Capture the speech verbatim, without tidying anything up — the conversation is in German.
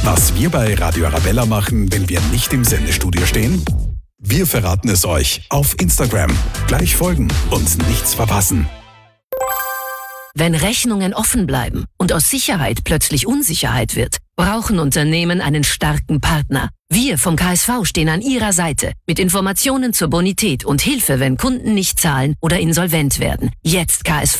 Was wir bei Radio Arabella machen, wenn wir nicht im Sendestudio stehen? Wir verraten es euch auf Instagram. Gleich folgen und nichts verpassen. Wenn Rechnungen offen bleiben und aus Sicherheit plötzlich Unsicherheit wird, brauchen Unternehmen einen starken Partner. Wir vom K S V stehen an Ihrer Seite mit Informationen zur Bonität und Hilfe, wenn Kunden nicht zahlen oder insolvent werden. Jetzt K S V.